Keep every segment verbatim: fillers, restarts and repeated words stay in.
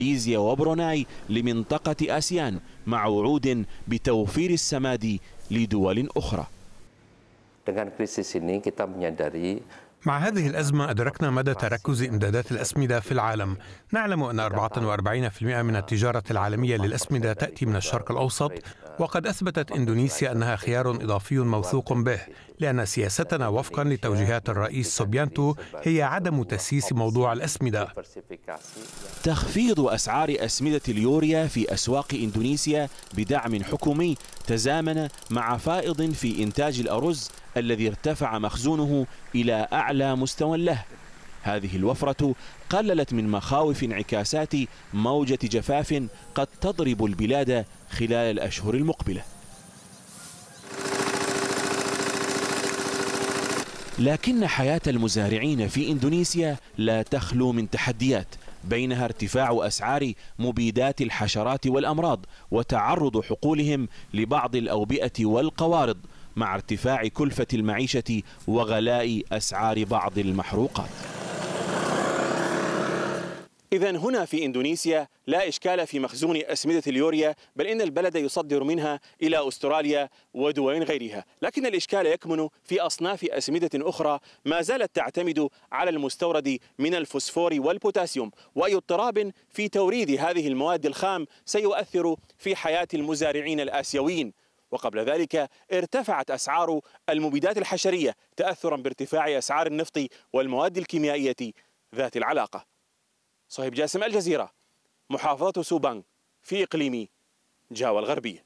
ماليزيا وبروناي لمنطقة آسيان، مع وعود بتوفير السماد لدول أخرى. مع هذه الأزمة أدركنا مدى تركز إمدادات الأسمدة في العالم. نعلم أن أربعة وأربعين بالمئة من التجارة العالمية للأسمدة تأتي من الشرق الأوسط، وقد أثبتت إندونيسيا أنها خيار إضافي موثوق به، لأن سياستنا وفقا لتوجيهات الرئيس سوبيانتو هي عدم تسييس موضوع الأسمدة. تخفيض أسعار أسمدة اليوريا في أسواق إندونيسيا بدعم حكومي تزامن مع فائض في إنتاج الأرز الذي ارتفع مخزونه إلى أعلى مستوى له. هذه الوفرة قللت من مخاوف انعكاسات موجة جفاف قد تضرب البلاد خلال الأشهر المقبلة. لكن حياة المزارعين في إندونيسيا لا تخلو من تحديات، بينها ارتفاع أسعار مبيدات الحشرات والأمراض وتعرض حقولهم لبعض الأوبئة والقوارض، مع ارتفاع كلفة المعيشة وغلاء أسعار بعض المحروقات. إذن هنا في إندونيسيا لا إشكال في مخزون أسمدة اليوريا، بل إن البلد يصدر منها إلى أستراليا ودول غيرها. لكن الإشكال يكمن في أصناف أسمدة أخرى ما زالت تعتمد على المستورد من الفوسفور والبوتاسيوم، وأي اضطراب في توريد هذه المواد الخام سيؤثر في حياة المزارعين الآسيويين. وقبل ذلك ارتفعت أسعار المبيدات الحشرية تأثرا بارتفاع أسعار النفط والمواد الكيميائية ذات العلاقة. صهيب جاسم، الجزيرة، محافظة سوبانغ في إقليم جاوا الغربية.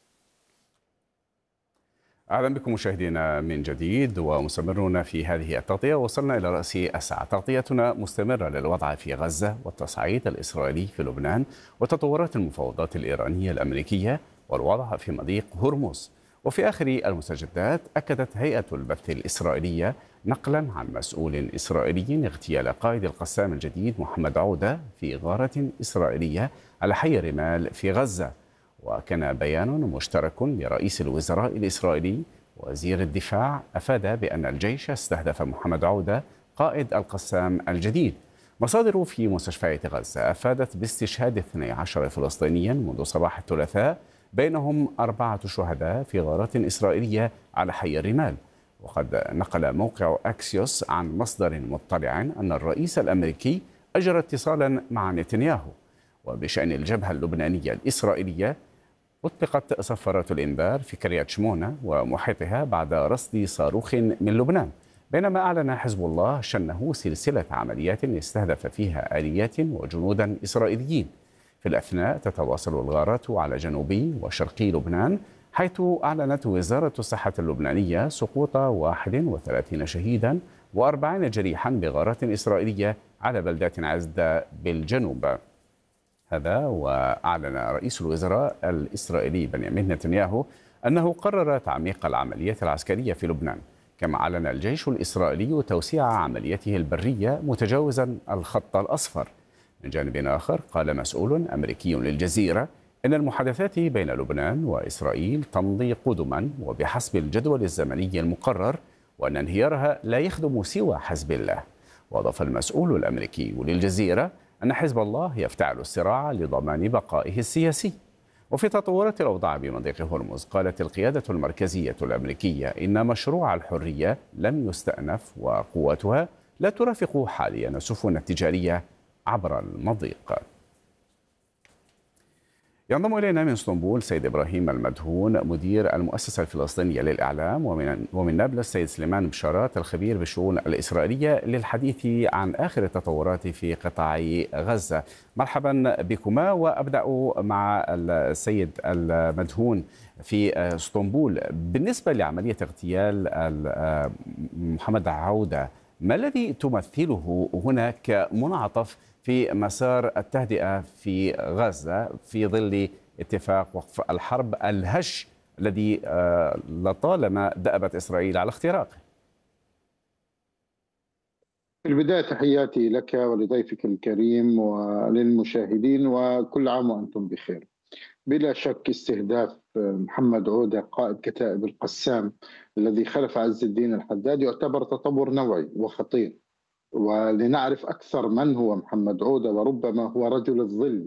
أهلا بكم مشاهدينا من جديد ومستمرون في هذه التغطية. وصلنا إلى رأس الساعة. تغطيتنا مستمرة للوضع في غزة والتصعيد الإسرائيلي في لبنان وتطورات المفاوضات الإيرانية الأمريكية والوضع في مضيق هرمز. وفي آخر المستجدات أكدت هيئة البث الإسرائيلية نقلا عن مسؤول إسرائيلي اغتيال قائد القسام الجديد محمد عودة في غارة إسرائيلية على حي رمال في غزة. وكان بيان مشترك لرئيس الوزراء الإسرائيلي وزير الدفاع أفاد بأن الجيش استهدف محمد عودة قائد القسام الجديد. مصادر في مستشفيات غزة أفادت باستشهاد اثني عشر فلسطينيا منذ صباح الثلاثاء، بينهم أربعة شهداء في غارات إسرائيلية على حي الرمال. وقد نقل موقع أكسيوس عن مصدر مطلع أن الرئيس الأمريكي أجرى اتصالا مع نتنياهو. وبشأن الجبهة اللبنانية الإسرائيلية، أطلقت صفارات الإنذار في كريات شمونة ومحيطها بعد رصد صاروخ من لبنان، بينما أعلن حزب الله شنه سلسلة عمليات استهدف فيها آليات وجنودا إسرائيليين. في الأثناء تتواصل الغارات على جنوبي وشرقي لبنان، حيث أعلنت وزارة الصحة اللبنانية سقوط واحد وثلاثين شهيدا وأربعين جريحا بغارات إسرائيلية على بلدات عزدة بالجنوب. هذا وأعلن رئيس الوزراء الإسرائيلي بنيامين نتنياهو أنه قرر تعميق العمليات العسكرية في لبنان. كما أعلن الجيش الإسرائيلي توسيع عملياته البرية متجاوزا الخط الأصفر. من جانب آخر، قال مسؤول أمريكي للجزيرة إن المحادثات بين لبنان وإسرائيل تمضي قدما وبحسب الجدول الزمني المقرر، وأن انهيارها لا يخدم سوى حزب الله. وأضاف المسؤول الأمريكي للجزيرة أن حزب الله يفتعل الصراع لضمان بقائه السياسي. وفي تطورات الأوضاع بمضيق هرمز، قالت القيادة المركزية الأمريكية إن مشروع الحرية لم يستأنف وقواتها لا ترافق حاليا السفن التجارية عبر المضيق. ينضم إلينا من اسطنبول سيد إبراهيم المدهون مدير المؤسسة الفلسطينية للإعلام، ومن ومن نابلس السيد سليمان بشارات الخبير بالشؤون الإسرائيلية للحديث عن آخر التطورات في قطاع غزة. مرحبا بكما، وأبدأ مع السيد المدهون في اسطنبول. بالنسبة لعملية اغتيال محمد عودة، ما الذي تمثله هنا كمنعطف في مسار التهدئة في غزة في ظل اتفاق وقف الحرب الهش الذي لطالما دأبت إسرائيل على اختراقه؟ في البداية تحياتي لك ولضيفك الكريم وللمشاهدين، وكل عام وأنتم بخير. بلا شك استهداف محمد عودة قائد كتائب القسام الذي خلف عز الدين الحداد يعتبر تطور نوعي وخطير ولنعرف أكثر من هو محمد عودة، وربما هو رجل الظل